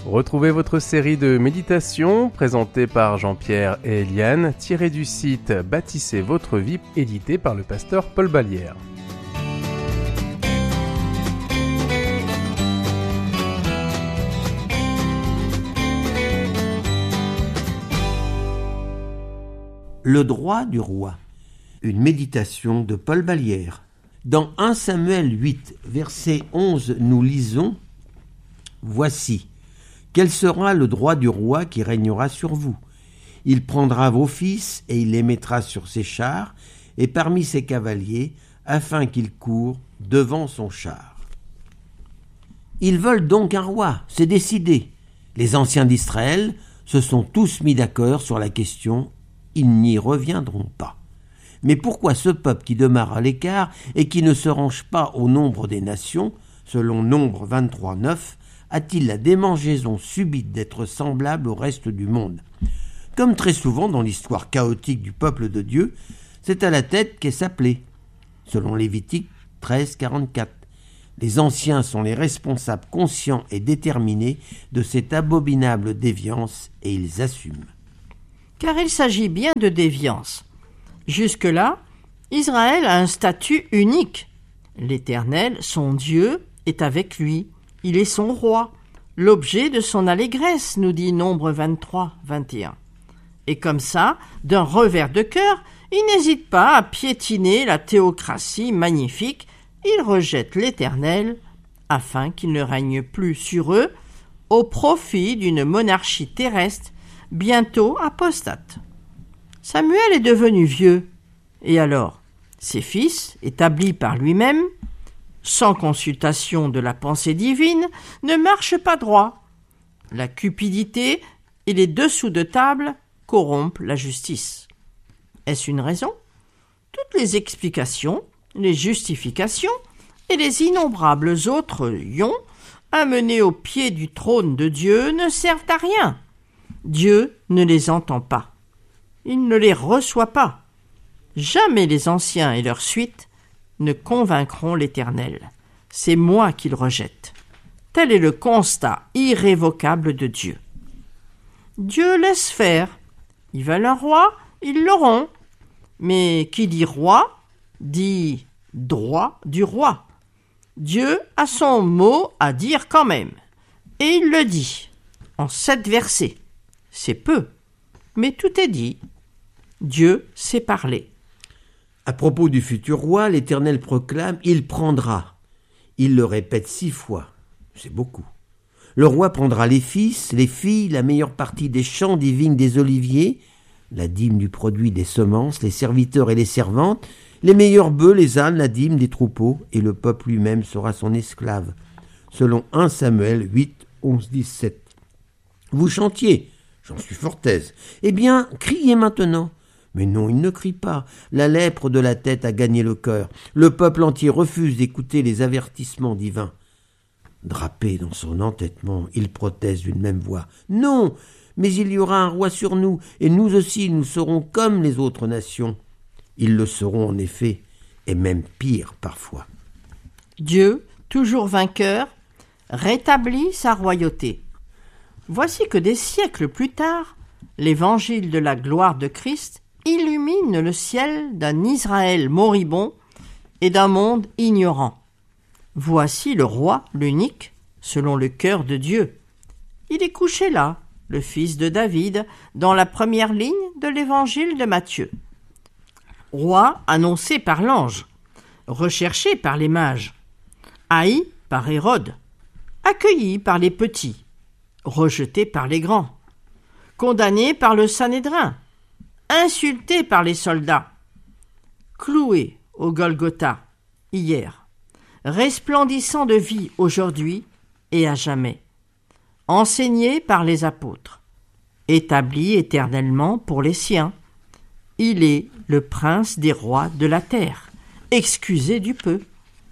Retrouvez votre série de méditations présentée par Jean-Pierre et Eliane, tirée du site Bâtissez votre vie, édité par le pasteur Paul Ballière. Le droit du roi. Une méditation de Paul Ballière. Dans 1 Samuel 8, verset 11, nous lisons « Voici, quel sera le droit du roi qui régnera sur vous ? Il prendra vos fils et il les mettra sur ses chars et parmi ses cavaliers, afin qu'ils courent devant son char. » Ils veulent donc un roi, c'est décidé. Les anciens d'Israël se sont tous mis d'accord sur la question. Ils n'y reviendront pas. Mais pourquoi ce peuple qui demeure à l'écart et qui ne se range pas au nombre des nations, selon Nombre 23, 9, a-t-il la démangeaison subite d'être semblable au reste du monde ? Comme très souvent dans l'histoire chaotique du peuple de Dieu, c'est à la tête qu'est sa plaie, selon Lévitique 13, 44. Les anciens sont les responsables conscients et déterminés de cette abominable déviance et ils assument. Car il s'agit bien de déviance. Jusque-là, Israël a un statut unique. L'Éternel, son Dieu, est avec lui. Il est son roi, l'objet de son allégresse, nous dit Nombre 23, 21. Et comme ça, d'un revers de cœur, il n'hésite pas à piétiner la théocratie magnifique. Il rejette l'Éternel afin qu'il ne règne plus sur eux au profit d'une monarchie terrestre bientôt apostate. Samuel est devenu vieux, et alors, ses fils, établis par lui-même, sans consultation de la pensée divine, ne marchent pas droit. La cupidité et les dessous de table corrompent la justice. Est-ce une raison ? Toutes les explications, les justifications et les innombrables autres lions amenés au pied du trône de Dieu ne servent à rien. Dieu ne les entend pas. Il ne les reçoit pas. Jamais les anciens et leurs suites ne convaincront l'Éternel. C'est moi qu'il rejette. Tel est le constat irrévocable de Dieu. Dieu laisse faire. Ils veulent un roi, ils l'auront. Mais qui dit roi, dit droit du roi. Dieu a son mot à dire quand même. Et il le dit, en 7 versets. C'est peu, mais tout est dit. Dieu sait parler. À propos du futur roi, l'Éternel proclame « Il prendra ». Il le répète 6 fois. C'est beaucoup. Le roi prendra les fils, les filles, la meilleure partie des champs, des vignes, des oliviers, la dîme du produit des semences, les serviteurs et les servantes, les meilleurs bœufs, les ânes, la dîme des troupeaux, et le peuple lui-même sera son esclave. Selon 1 Samuel 8, 11, 17. Vous chantiez, j'en suis fort aise. Eh bien, criez maintenant. Mais non, il ne crie pas. La lèpre de la tête a gagné le cœur. Le peuple entier refuse d'écouter les avertissements divins. Drapé dans son entêtement, il proteste d'une même voix. Non, mais il y aura un roi sur nous, et nous aussi, nous serons comme les autres nations. Ils le seront en effet, et même pire parfois. Dieu, toujours vainqueur, rétablit sa royauté. Voici que des siècles plus tard, l'évangile de la gloire de Christ illumine le ciel d'un Israël moribond et d'un monde ignorant. Voici le roi, l'unique, selon le cœur de Dieu. Il est couché là, le fils de David, dans la première ligne de l'évangile de Matthieu. Roi annoncé par l'ange, recherché par les mages, haï par Hérode, accueilli par les petits, rejeté par les grands, condamné par le Sanhédrin, insulté par les soldats, cloué au Golgotha hier, resplendissant de vie aujourd'hui et à jamais, enseigné par les apôtres, établi éternellement pour les siens. Il est le prince des rois de la terre, excusé du peu.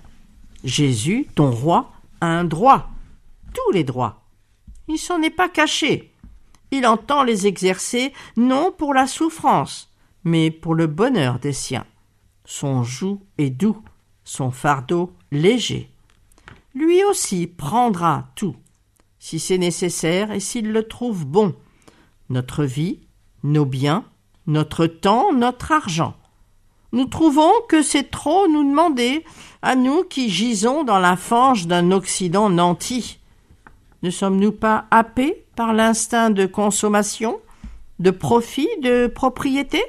Jésus, ton roi, a un droit, tous les droits. Il s'en est pas caché. Il entend les exercer non pour la souffrance, mais pour le bonheur des siens. Son joug est doux, son fardeau léger. Lui aussi prendra tout. si c'est nécessaire et s'il le trouve bon, notre vie, nos biens, notre temps, notre argent. Nous trouvons que c'est trop nous demander, à nous qui gisons dans la fange d'un Occident nanti. Ne sommes-nous pas happés par l'instinct de consommation, de profit, de propriété?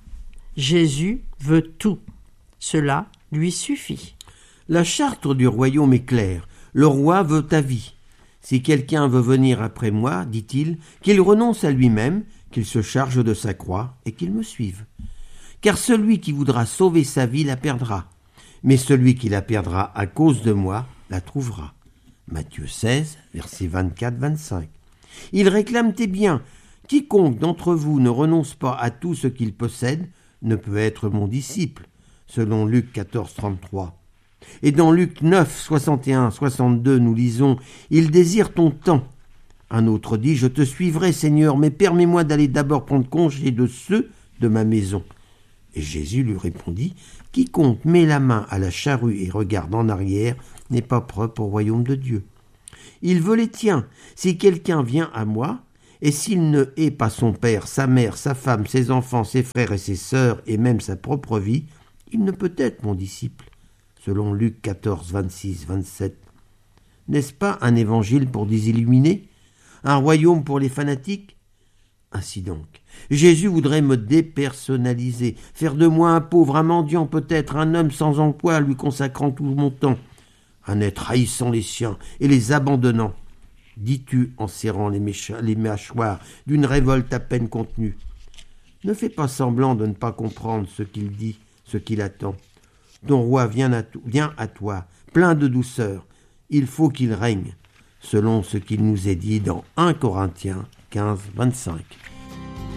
Jésus veut tout. Cela lui suffit. La charte du royaume est claire. Le roi veut ta vie. Si quelqu'un veut venir après moi, dit-il, qu'il renonce à lui-même, qu'il se charge de sa croix et qu'il me suive. Car celui qui voudra sauver sa vie la perdra, mais celui qui la perdra à cause de moi la trouvera. Matthieu 16, versets 24-25. Il réclame tes biens. Quiconque d'entre vous ne renonce pas à tout ce qu'il possède ne peut être mon disciple, selon Luc 14, 33. Et dans Luc 9, 61, 62, nous lisons « Il désire ton temps ». Un autre dit « Je te suivrai, Seigneur, mais permets-moi d'aller d'abord prendre congé de ceux de ma maison. » Et Jésus lui répondit « Quiconque met la main à la charrue et regarde en arrière n'est pas propre au royaume de Dieu. Il veut les tiens. Si quelqu'un vient à moi, et s'il ne hait pas son père, sa mère, sa femme, ses enfants, ses frères et ses sœurs, et même sa propre vie, il ne peut être mon disciple. » Selon Luc 14, 26, 27. N'est-ce pas un évangile pour des illuminés? Un royaume pour les fanatiques? Ainsi donc, Jésus voudrait me dépersonnaliser, faire de moi un pauvre, un mendiant peut-être, un homme sans emploi, lui consacrant tout mon temps, un être haïssant les siens et les abandonnant. Dis-tu en serrant les mâchoires d'une révolte à peine contenue. Ne fais pas semblant de ne pas comprendre ce qu'il dit, ce qu'il attend. Ton roi vient à toi, plein de douceur. Il faut qu'il règne, selon ce qu'il nous est dit dans 1 Corinthiens 15, 25.